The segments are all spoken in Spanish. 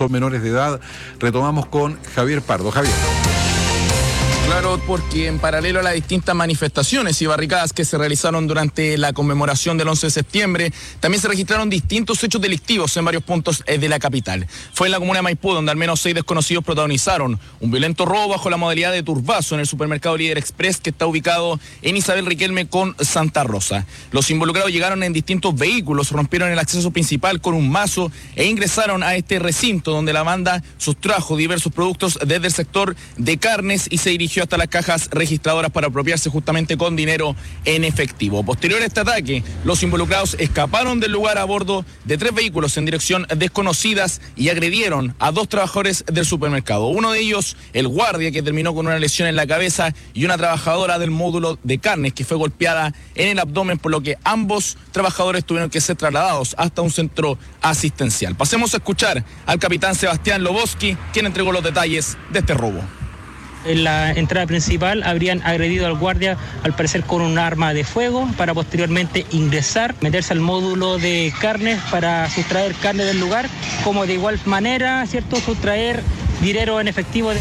son menores de edad. Retomamos con Javier Pardo. Javier. Claro, porque en paralelo a las distintas manifestaciones y barricadas que se realizaron durante la conmemoración del 11 de septiembre, también se registraron distintos hechos delictivos en varios puntos de la capital. Fue en la comuna de Maipú donde al menos 6 desconocidos protagonizaron un violento robo bajo la modalidad de turbazo en el supermercado Líder Express que está ubicado en Isabel Riquelme con Santa Rosa. Los involucrados llegaron en distintos vehículos, rompieron el acceso principal con un mazo e ingresaron a este recinto donde la banda sustrajo diversos productos desde el sector de carnes y se dirigió hasta las cajas registradoras para apropiarse justamente con dinero en efectivo. Posterior a este ataque, los involucrados escaparon del lugar a bordo de 3 vehículos en dirección desconocidas y agredieron a 2 trabajadores del supermercado. Uno de ellos, el guardia, que terminó con una lesión en la cabeza, y una trabajadora del módulo de carnes que fue golpeada en el abdomen, por lo que ambos trabajadores tuvieron que ser trasladados hasta un centro asistencial. Pasemos a escuchar al capitán Sebastián Loboski, quien entregó los detalles de este robo. En la entrada principal habrían agredido al guardia, al parecer con un arma de fuego, para posteriormente ingresar, meterse al módulo de carnes para sustraer carne del lugar, como de igual manera, ¿cierto?, sustraer dinero en efectivo.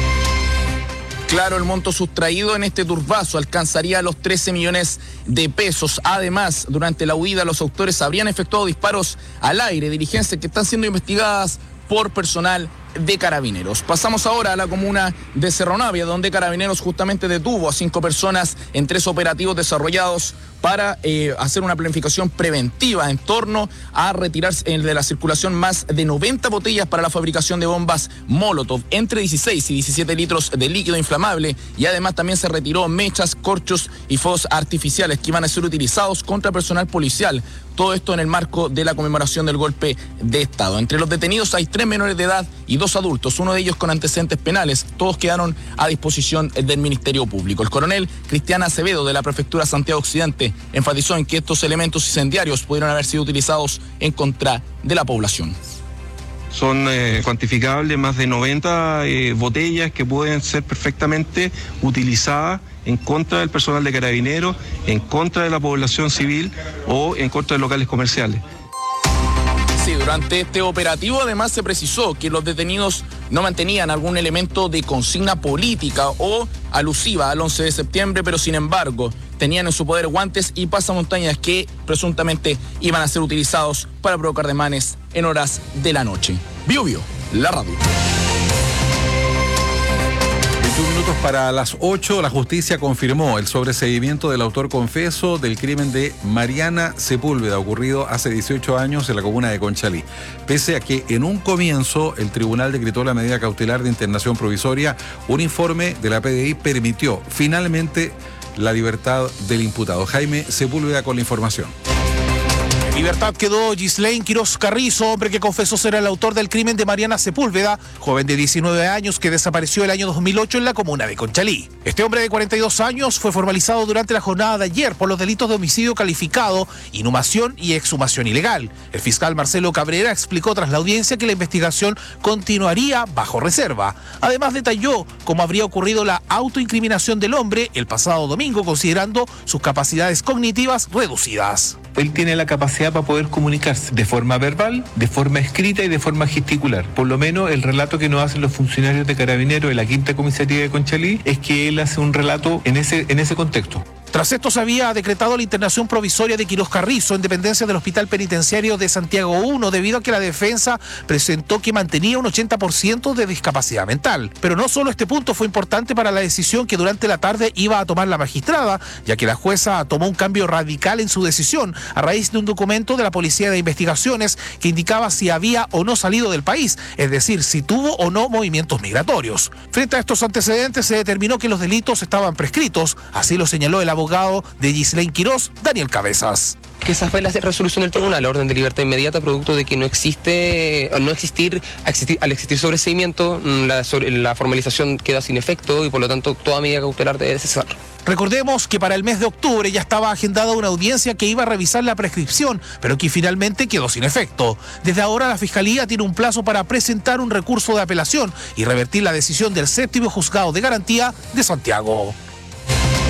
Claro, el monto sustraído en este turbazo alcanzaría los 13 millones de pesos. Además, durante la huida, los autores habrían efectuado disparos al aire, diligencias que están siendo investigadas por personal de Carabineros. Pasamos ahora a la comuna de Cerro Navia, donde Carabineros justamente detuvo a 5 personas en 3 operativos desarrollados para hacer una planificación preventiva en torno a retirarse de la circulación más de 90 botellas para la fabricación de bombas Molotov, entre 16 y 17 litros de líquido inflamable, y además también se retiró mechas, corchos y fuegos artificiales que iban a ser utilizados contra personal policial. Todo esto en el marco de la conmemoración del golpe de Estado. Entre los detenidos hay 3 menores de edad y 2 adultos, uno de ellos con antecedentes penales. Todos quedaron a disposición del Ministerio Público. El coronel Cristian Acevedo, de la Prefectura Santiago Occidente, enfatizó en que estos elementos incendiarios pudieron haber sido utilizados en contra de la población. Son cuantificables más de 90 botellas que pueden ser perfectamente utilizadas en contra del personal de Carabineros, en contra de la población civil o en contra de locales comerciales. Sí, durante este operativo además se precisó que los detenidos no mantenían algún elemento de consigna política o alusiva al 11 de septiembre, pero sin embargo tenían en su poder guantes y pasamontañas que presuntamente iban a ser utilizados para provocar desmanes en horas de la noche. Bio, la radio. 21 minutos para las 8, la justicia confirmó el sobreseimiento del autor confeso del crimen de Mariana Sepúlveda, ocurrido hace 18 años en la comuna de Conchalí. Pese a que en un comienzo el tribunal decretó la medida cautelar de internación provisoria, un informe de la PDI permitió finalmente la libertad del imputado. Jaime Sepúlveda con la información. En libertad quedó Ghislaine Quiroz Carrizo, hombre que confesó ser el autor del crimen de Mariana Sepúlveda, joven de 19 años que desapareció el año 2008 en la comuna de Conchalí. Este hombre de 42 años fue formalizado durante la jornada de ayer por los delitos de homicidio calificado, inhumación y exhumación ilegal. El fiscal Marcelo Cabrera explicó tras la audiencia que la investigación continuaría bajo reserva. Además detalló cómo habría ocurrido la autoincriminación del hombre el pasado domingo, considerando sus capacidades cognitivas reducidas. Él tiene la capacidad para poder comunicarse de forma verbal, de forma escrita y de forma gesticular. Por lo menos el relato que nos hacen los funcionarios de Carabineros de la Quinta Comisaría de Conchalí es que él hace un relato en ese contexto. Tras esto se había decretado la internación provisoria de Quiroz Carrizo en dependencia del Hospital Penitenciario de Santiago I, debido a que la defensa presentó que mantenía un 80% de discapacidad mental. Pero no solo este punto fue importante para la decisión que durante la tarde iba a tomar la magistrada, ya que la jueza tomó un cambio radical en su decisión a raíz de un documento de la Policía de Investigaciones que indicaba si había o no salido del país, es decir, si tuvo o no movimientos migratorios. Frente a estos antecedentes se determinó que los delitos estaban prescritos, así lo señaló el abogado de Ghislaine Quiroz, Daniel Cabezas. Que esa fue la resolución del tribunal, la orden de libertad inmediata, producto de que al existir sobreseimiento, la formalización queda sin efecto y por lo tanto toda medida cautelar debe cesar. Recordemos que para el mes de octubre ya estaba agendada una audiencia que iba a revisar la prescripción, pero que finalmente quedó sin efecto. Desde ahora la Fiscalía tiene un plazo para presentar un recurso de apelación y revertir la decisión del 7º Juzgado de Garantía de Santiago.